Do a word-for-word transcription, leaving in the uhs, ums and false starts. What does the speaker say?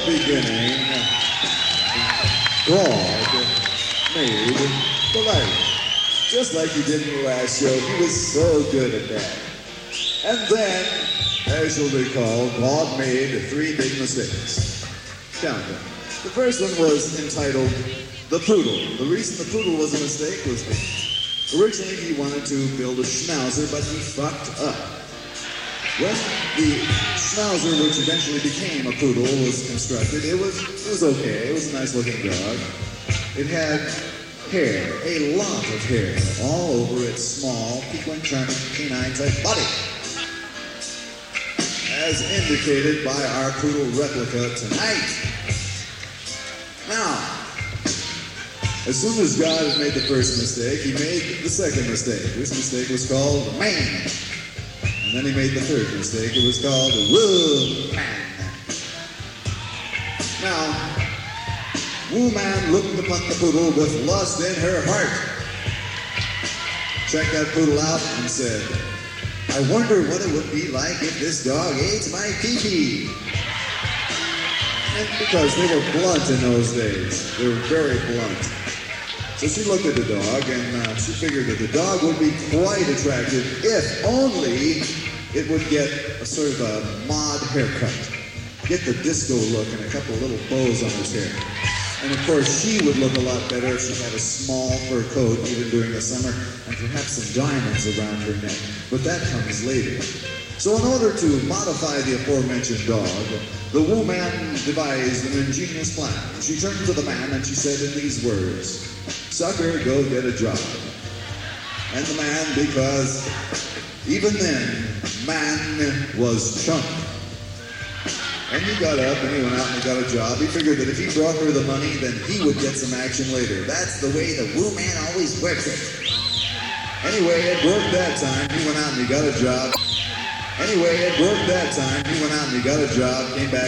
beginning, God made the light. Just like he did in the last show, he was so good at that. And then, as you'll recall, God made three big mistakes. Count them. The first one was entitled The Poodle. The reason the poodle was a mistake was originally he wanted to build a schnauzer, but he fucked up. When the schnauzer, which eventually became a poodle, was constructed, it was, it was okay. It was a nice looking dog. It had hair, a lot of hair, all over its small, pequin charming canine type body. As indicated by our poodle replica tonight. Now, as soon as God had made the first mistake, he made the second mistake. This mistake was called man. And then he made the third mistake. It was called woman. Now, woman looked upon the poodle with lust in her heart. Checked that poodle out and said, I wonder what it would be like if this dog ate my pee-pee. And because they were blunt in those days. They were very blunt. So she looked at the dog and uh, she figured that the dog would be quite attractive if only it would get a sort of a mod haircut. Get the disco look and a couple little bows on his hair. And of course, she would look a lot better if she had a small fur coat, even during the summer, and perhaps some diamonds around her neck. But that comes later. So in order to modify the aforementioned dog, the woman devised an ingenious plan. She turned to the man and she said in these words, Sucker, go get a job. And the man, because even then, man was chunk. And he got up and he went out and he got a job. He figured that if he brought her the money, then he would get some action later. That's the way the woo man always works it. Anyway, it worked that time. He went out and he got a job. Anyway, it worked that time. He went out and he got a job, came back.